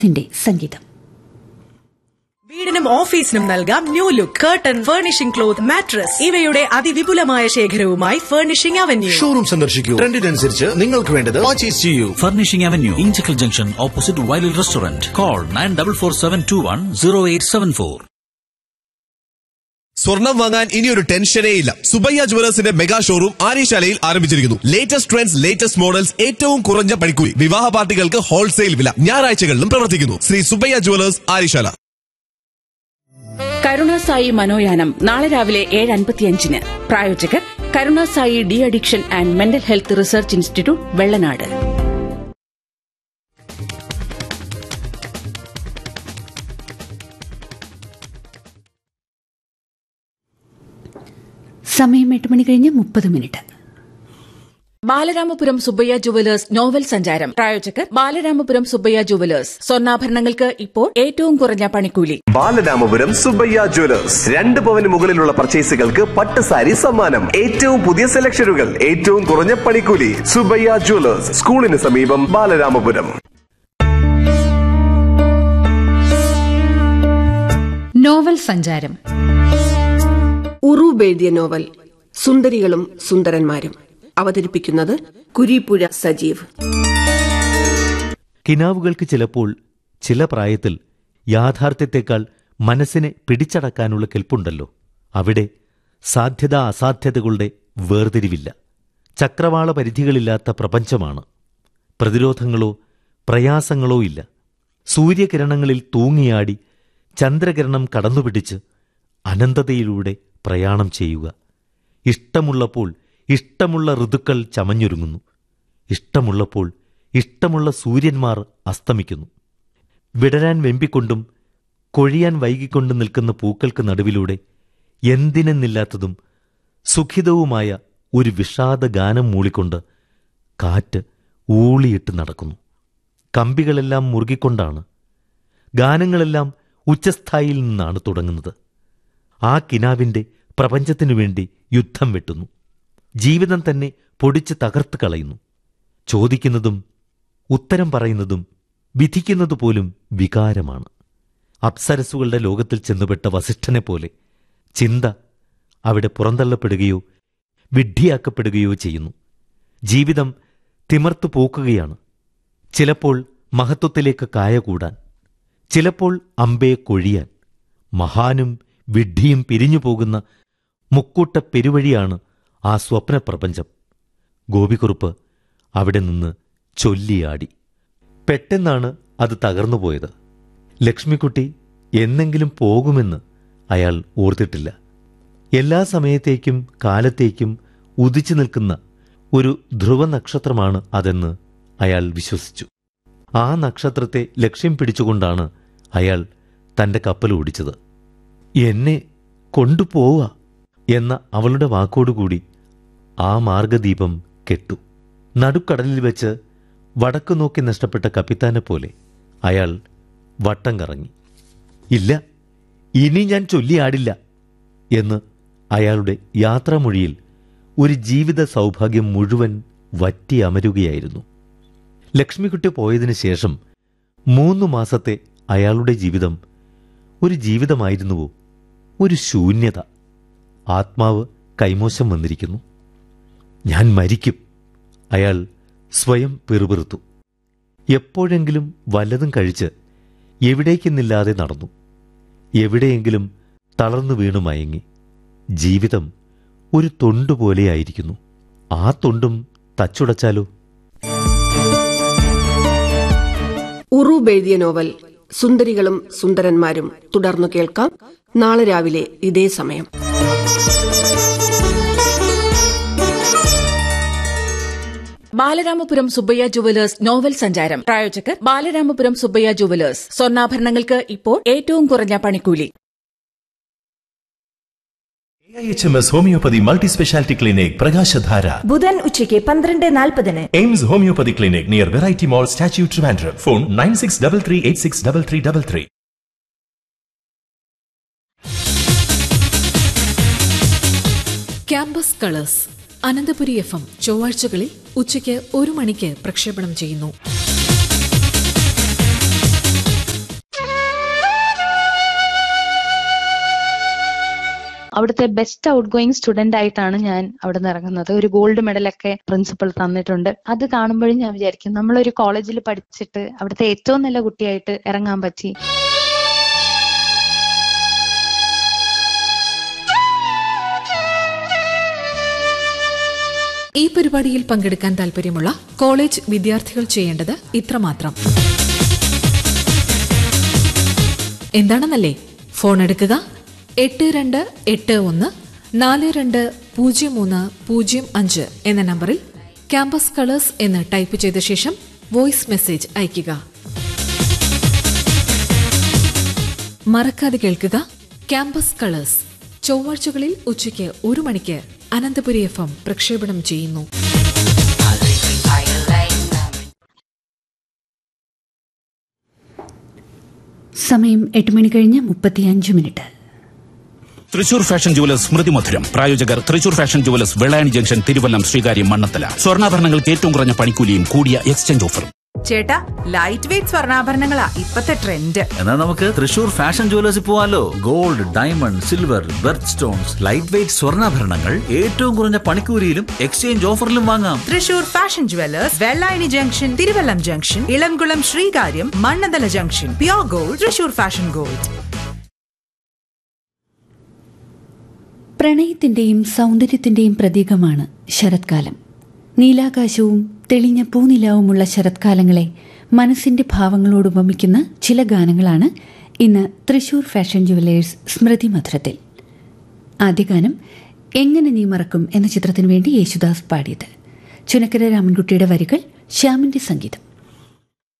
സംഗീതം. വീടിനും ഓഫീസിനും നൽകാം new look. Curtain, furnishing cloth, mattress ഇവയുടെ അതിവിപുലമായ ശേഖരവുമായി ഫർണിഷിംഗ് അവന്യൂ. ഷോറൂം സന്ദർശിക്കൂ. ട്രെൻഡിനനുസരിച്ച് നിങ്ങൾക്ക് വേണ്ടത് പർച്ചേസ് ചെയ്യൂ. Furnishing avenue, Inchakkal junction, opposite വൈലിൽ restaurant. Call 9447210874. സ്വർണം വാങ്ങാൻ ഇനിയൊരു ടെൻഷനേ ഇല്ല. സുബയ്യ ജുവലേഴ്സിന്റെ മെഗാ ഷോറൂം ആര്യശാലയിൽ ആരംഭിച്ചിരിക്കുന്നു. ലേറ്റസ്റ്റ് ട്രെൻഡ്സ്, ലേറ്റസ്റ്റ് മോഡൽസ്, ഏറ്റവും കുറഞ്ഞ പണിക്കൂലി, വിവാഹ പാർട്ടികൾക്ക് ഹോൾസെയിൽ വില. ഞായറാഴ്ചകളിലും പ്രവർത്തിക്കുന്നു. ശ്രീ സുബയ്യ ജുവലേഴ്സ്, ആര്യശാല. കരുണാസായി മനോയാനം നാളെ രാവിലെ 7:55. പ്രായോജകർ Karunasai de addiction and mental health research institute, Vellanad. സമയം 8:30. ബാലരാമപുരം സുബ്ബയ്യ ജുവലേഴ്സ് നോവൽ സഞ്ചാരം. പ്രായോജകർ ബാലരാമപുരം സുബ്ബയ്യ ജുവലേഴ്സ്. സ്വർണ്ണാഭരണങ്ങൾക്ക് ഇപ്പോൾ ഏറ്റവും കുറഞ്ഞ പണിക്കൂലി. ബാലരാമപുരം സുബ്ബയ്യ ജുവലേഴ്സ്. 2 പവന് മുകളിലുള്ള പർച്ചേസുകൾക്ക് പട്ട് സാരി സമ്മാനം. ഏറ്റവും പുതിയ സെലക്ഷനുകൾ, ഏറ്റവും കുറഞ്ഞ പണിക്കൂലി. സുബ്ബയ്യ ജുവലേഴ്സ്, സ്കൂളിന് സമീപം, ബാലരാമപുരം. നോവൽ സഞ്ചാരം. ഉറൂബ് എഴുതിയ നോവൽ സുന്ദരികളും സുന്ദരന്മാരും. അവതരിപ്പിക്കുന്നത് കുരീപ്പുഴ സജീവ്. കിനാവുകൾക്ക് ചിലപ്പോൾ ചില പ്രായത്തിൽ യാഥാർത്ഥ്യത്തെക്കാൾ മനസ്സിനെ പിടിച്ചടക്കാനുള്ള കെൽപ്പുണ്ടല്ലോ. അവിടെ സാധ്യതാ അസാധ്യതകളുടെ വേർതിരിവില്ല. ചക്രവാള പരിധികളില്ലാത്ത പ്രപഞ്ചമാണ്. പ്രതിരോധങ്ങളോ പ്രയാസങ്ങളോ ഇല്ല. സൂര്യകിരണങ്ങളിൽ തൂങ്ങിയാടി ചന്ദ്രകിരണം കടന്നുപിടിച്ച് അനന്തതയിലൂടെ പ്രയാണം ചെയ്യുക. ഇഷ്ടമുള്ളപ്പോൾ ഇഷ്ടമുള്ള ഋതുക്കൾ ചമഞ്ഞൊരുങ്ങുന്നു. ഇഷ്ടമുള്ളപ്പോൾ ഇഷ്ടമുള്ള സൂര്യന്മാർ അസ്തമിക്കുന്നു. വിടരാൻ വെമ്പിക്കൊണ്ടും കൊഴിയാൻ വൈകിക്കൊണ്ടും നിൽക്കുന്ന പൂക്കൾക്ക് നടുവിലൂടെ എന്തിനെന്നില്ലാത്തതും സുഖിതവുമായ ഒരു വിഷാദ ഗാനം മൂളിക്കൊണ്ട് കാറ്റ് ഊളിയിട്ട് നടക്കുന്നു. കമ്പികളെല്ലാം മുറുകിക്കൊണ്ടാണ്. ഗാനങ്ങളെല്ലാം ഉച്ചസ്ഥായിയിൽ നിന്നാണ് തുടങ്ങുന്നത്. ആ കിനാവിൻ്റെ പ്രപഞ്ചത്തിനു വേണ്ടി യുദ്ധം വെട്ടുന്നു. ജീവിതം തന്നെ പൊടിച്ച് തകർത്ത് കളയുന്നു. ചോദിക്കുന്നതും ഉത്തരം പറയുന്നതും വിധിക്കുന്നതുപോലും വികാരമാണ്. അപ്സരസുകളുടെ ലോകത്തിൽ ചെന്നുപെട്ട വസിഷ്ഠനെ പോലെ ചിന്ത അവിടെ പുറന്തള്ളപ്പെടുകയോ വിഡ്ഢിയാക്കപ്പെടുകയോ ചെയ്യുന്നു. ജീവിതം തിമർത്തു പോക്കുകയാണ്. ചിലപ്പോൾ മഹത്വത്തിലേക്ക് കായ കൂടാൻ, ചിലപ്പോൾ അമ്പയെ കൊഴിയാൻ. മഹാനും വിഡ്ഢിയും പിരിഞ്ഞു പോകുന്ന മുക്കൂട്ട പെരുവഴിയാണ് ആ സ്വപ്നപ്രപഞ്ചം. ഗോപിക്കുറുപ്പ് അവിടെ നിന്ന് ചൊല്ലിയാടി. പെട്ടെന്നാണ് അത് തകർന്നുപോയത്. ലക്ഷ്മിക്കുട്ടി എന്നെങ്കിലും പോകുമെന്ന് അയാൾ ഓർത്തിട്ടില്ല. എല്ലാ സമയത്തേക്കും കാലത്തേക്കും ഉദിച്ചു നിൽക്കുന്ന ഒരു ധ്രുവ നക്ഷത്രമാണ് അതെന്ന് അയാൾ വിശ്വസിച്ചു. ആ നക്ഷത്രത്തെ ലക്ഷ്യം പിടിച്ചുകൊണ്ടാണ് അയാൾ തന്റെ കപ്പൽ ഓടിച്ചത്. എന്നെ കൊണ്ടുപോവുക എന്ന അവളുടെ വാക്കോടുകൂടി ആ മാർഗദീപം കെട്ടു. നടുക്കടലിൽ വെച്ച് വടക്കു നോക്കി നഷ്ടപ്പെട്ട കപ്പിത്താനെ പോലെ അയാൾ വട്ടം കറങ്ങി. ഇല്ല, ഇനി ഞാൻ ചൊല്ലിയാടില്ല എന്ന് അയാളുടെ യാത്രാമൊഴിയിൽ ഒരു ജീവിത സൗഭാഗ്യം മുഴുവൻ വറ്റി അമരുകയായിരുന്നു. ലക്ഷ്മിക്കുട്ടി പോയതിനു ശേഷം 3 മാസത്തെ അയാളുടെ ജീവിതം ഒരു ജീവിതമായിരുന്നുവോ? ഒരു ശൂന്യത. ആത്മാവ് കൈമോശം വന്നിരിക്കുന്നു. ഞാൻ മരിക്കും, അയാൾ സ്വയം പിറുപിറുത്തു. എപ്പോഴെങ്കിലും വല്ലതും കഴിച്ച് എവിടേക്കെന്നില്ലാതെ നടന്നു. എവിടെയെങ്കിലും തളർന്നു വീണു മയങ്ങി. ജീവിതം ഒരു തൊണ്ടുപോലെയായിരിക്കുന്നു. ആ തൊണ്ടും തച്ചുടച്ചാലോ? ഉറൂബ് എഴുതിയ നോവൽ സുന്ദരികളും സുന്ദരന്മാരും തുടർന്നു കേൾക്കാം നാളെ രാവിലെ ഇതേ സമയം. ബാലരാമപുരം സുബ്ബയ്യ ജുവലേഴ്സ് നോവൽ സഞ്ചാരം. പ്രായോജകർ ബാലരാമപുരം സുബ്ബയ്യ ജുവലേഴ്സ്. സ്വർണ്ണാഭരണങ്ങൾക്ക് ഇപ്പോൾ ഏറ്റവും കുറഞ്ഞ പണിക്കൂലി. AIHMS homeopathy multi speciality clinic പ്രകാശധാര ബുധൻ ഉച്ചയ്ക്ക് 12:40. AIIMS homeopathy clinic near variety മോൾ, statue, Trivandrum. Phone 9633863333. Campus colours Ananthapuri FM ചൊവ്വാഴ്ചകളിൽ ഉച്ചയ്ക്ക് 1 മണിക്ക് പ്രക്ഷേപണം ചെയ്യുന്നു. അവിടുത്തെ ബെസ്റ്റ് ഔട്ട് ഗോയിങ് സ്റ്റുഡന്റ് ആയിട്ടാണ് ഞാൻ അവിടെ നിന്ന് ഇറങ്ങുന്നത്. ഒരു ഗോൾഡ് മെഡലൊക്കെ പ്രിൻസിപ്പൽ തന്നിട്ടുണ്ട്. അത് കാണുമ്പോഴും ഞാൻ വിചാരിക്കും നമ്മളൊരു കോളേജിൽ പഠിച്ചിട്ട് അവിടുത്തെ ഏറ്റവും നല്ല കുട്ടിയായിട്ട് ഇറങ്ങാൻ പറ്റി. ഈ പരിപാടിയിൽ പങ്കെടുക്കാൻ താൽപര്യമുള്ള കോളേജ് വിദ്യാർത്ഥികൾ ചെയ്യേണ്ടത് ഇത്രമാത്രം. എന്താണെന്നല്ലേ? ഫോൺ എടുക്കുക. 8281-4203-05 എന്ന നമ്പറിൽ ക്യാമ്പസ് കളേഴ്സ് എന്ന് ടൈപ്പ് ചെയ്ത ശേഷം വോയിസ് മെസ്സേജ് അയയ്ക്കുക. മറക്കാതെ കേൾക്കുക ക്യാമ്പസ് കളേഴ്സ്. ചൊവ്വാഴ്ചകളിൽ ഉച്ചയ്ക്ക് 1 മണിക്ക് അനന്തപുരി FM പ്രക്ഷേപണം ചെയ്യുന്നു. സമയം 8:35. തൃശൂർ ഫാഷൻ ജുവലേഴ്സ് സ്മൃതി മധുരം. പ്രായോജകർ Thrissur fashion jewellers, Vellayani junction, Thiruvallam, Sreekaryam, Mannathala. സ്വർണ്ണാഭരണങ്ങൾക്ക് ഏറ്റവും കുറഞ്ഞ പണിക്കൂലിയും കൂടിയ എക്സ്ചേഞ്ച് ഓഫറും. ചേട്ടാ, ലൈറ്റ് വെയിറ്റ് സ്വർണ്ണാഭരണങ്ങളാ ഇപ്പത്തെ ട്രെൻഡ്. എന്നാൽ നമുക്ക് തൃശൂർ ഫാഷൻ ജുവലേഴ്സിൽ പോവാലോ. Gold, diamond, silver, berth stones, light weight സ്വർണ്ണാഭരണങ്ങൾ ഏറ്റവും കുറഞ്ഞ പണിക്കൂലിയിലും എക്സ്ചേഞ്ച് ഓഫറിലും വാങ്ങാം. Thrissur fashion jewellers, Vellayani junction, Thiruvallam junction, Elamkulam, Sreekaryam, Mannanthala junction. Pure gold, Thrissur fashion gold. പ്രണയത്തിന്റെയും സൗന്ദര്യത്തിന്റെയും പ്രതീകമാണ് ശരത്കാലം. നീലാകാശവും തെളിഞ്ഞ പൂനിലാവുമുള്ള ശരത്കാലങ്ങളെ മനസ്സിന്റെ ഭാവങ്ങളോട് ഉപമിക്കുന്ന ചില ഗാനങ്ങളാണ് ഇന്ന് തൃശൂർ ഫാഷൻ ജുവലേഴ്സ് സ്മൃതി മധുരത്തിൽ. ആദ്യ ഗാനം എങ്ങനെ നീ മറക്കും എന്ന ചിത്രത്തിനു വേണ്ടി യേശുദാസ് പാടിയത്. ചുനക്കര രാമൻകുട്ടിയുടെ വരികൾ, ശ്യാമിന്റെ സംഗീതം.